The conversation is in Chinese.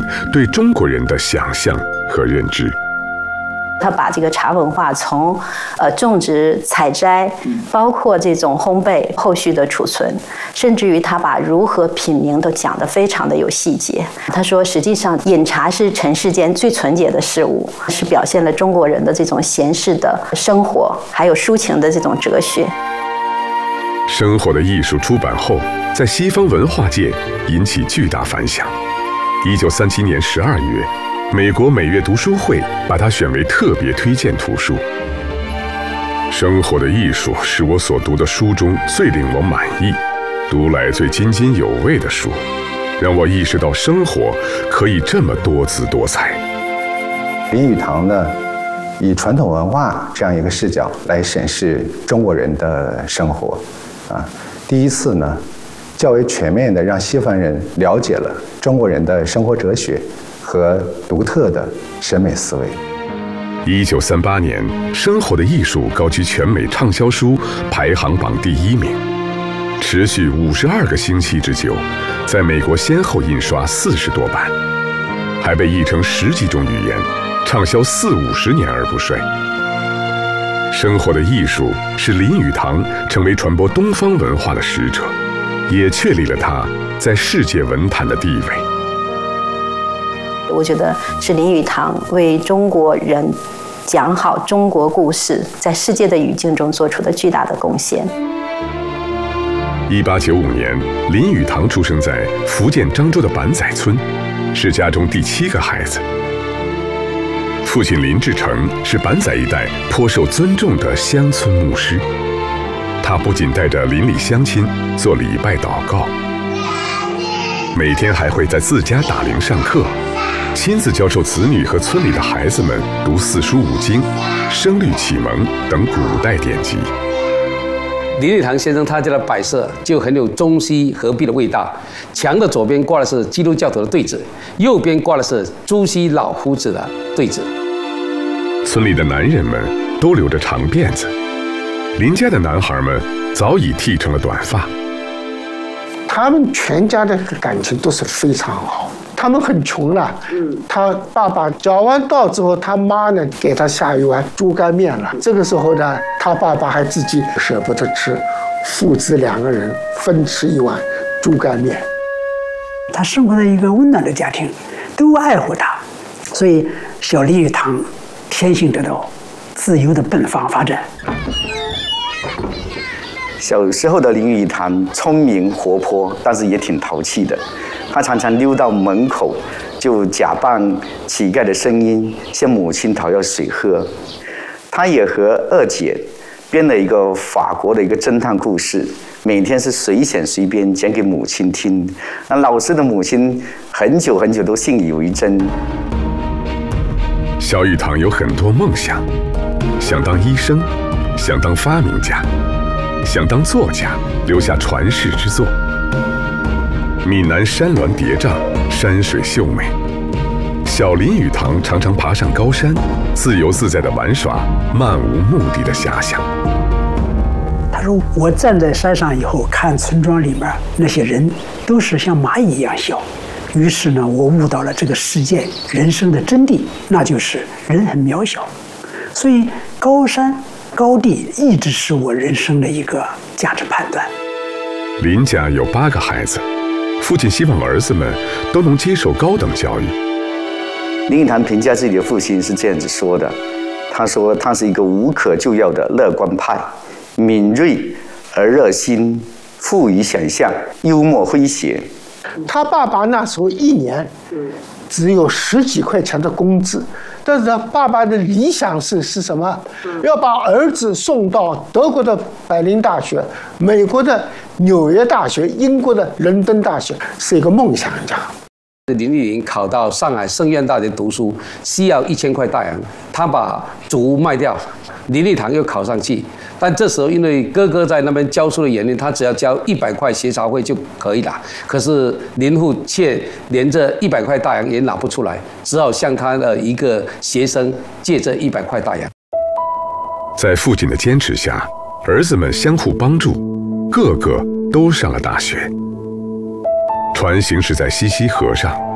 对中国人的想象和认知。 他把这个茶文化从种植、采摘，包括这种烘焙、后续的储存，甚至于他把如何品茗都讲得非常的有细节。他说，实际上饮茶是尘世间最纯洁的事物，是表现了中国人的这种闲适的生活，还有抒情的这种哲学。 生活的艺术出版后，在西方文化界引起巨大反响。1937年12月。美国每月读书会把它选为特别推荐图书。生活的艺术是我所读的书中最令我满意、读来最津津有味的书，让我意识到生活可以这么多姿多彩。 林语堂呢，以传统文化这样一个视角来审视中国人的生活，第一次呢，较为全面地让西方人了解了中国人的生活哲学和独特的审美思维。 1938年，《生活的艺术》高居全美畅销书排行榜第1名，持续52个星期之久，在美国先后印刷40多版，还被译成10几种语言，畅销40-50年而不衰。《生活的艺术》是林语堂成为传播东方文化的使者，也确立了他在世界文坛的地位。 我觉得是林语堂为中国人讲好中国故事，在世界的语境中做出的巨大的贡献。 1895年，林语堂出生在福建漳州的板仔村，是家中第7个孩子。父亲林志成是板仔一带颇受尊重的乡村牧师，他不仅带着邻里乡亲做礼拜祷告，每天还会在自家打铃上课，亲自教授子女和村里的孩子们读四书五经、声律启蒙等古代典籍。 林语堂先生他家的摆设就很有中西合璧的味道，墙的左边挂的是基督教徒的对子，右边挂的是朱熹老夫子的对子。 村里的男人们都留着长辫子，林家的男孩们早已剃成了短发。 他们全家的感情都是非常好。他们很穷了，他爸爸缴完稻之后，他妈呢给他下一碗猪肝面了。这个时候呢，他爸爸还自己舍不得吃，父子2个人分吃一碗猪肝面。 他生活在一个温暖的家庭，都爱护他，所以小林语堂天性得到自由的奔放发展。 小时候的林语堂聪明活泼，但是也挺淘气的。他常常溜到门口，就假扮乞丐的声音向母亲讨要水喝。他也和二姐编了一个法国的一个侦探故事，每天是随选随编讲给母亲听。那老师的母亲很久很久都信以为真。 小语堂有很多梦想，想当医生，想当发明家，想当作家，留下传世之作。闽南山峦叠嶂，山水秀美。小林语堂常常爬上高山，自由自在地玩耍，漫无目的的遐想。 他说：“我站在山上以后，看村庄里面那些人都是像蚂蚁一样小。于是呢，我悟到了这个世界人生的真谛，那就是人很渺小。所以高山高地一直是我人生的一个价值判断。” 林家有8个孩子。父亲希望儿子们都能接受高等教育。 林语堂评价自己的父亲是这样子说的：“他说他是一个无可救药的乐观派，敏锐而热心，富于想象，幽默诙谐。” 他爸爸那时候1年只有10几块钱的工资，但是他爸爸的理想是什么？要把儿子送到德国的柏林大学、美国的纽约大学、英国的伦敦大学，是一个梦想家。 林语堂考到上海圣约大学读书，需要1000块大洋，他把祖屋卖掉，林语堂又考上去。但这时候因为哥哥在那边教书的原因，他只要交100块学杂费就可以了。可是林父却连这100块大洋也拿不出来，只好向他的一个学生借这100块大洋。 在父亲的坚持下，儿子们相互帮助，个个都上了大学。船行驶在西溪河上，